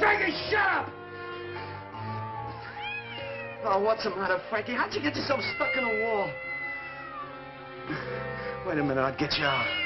Frankie, shut up! Oh, what's the matter, Frankie? How'd you get yourself stuck in a wall? Wait a minute, I'll get you out.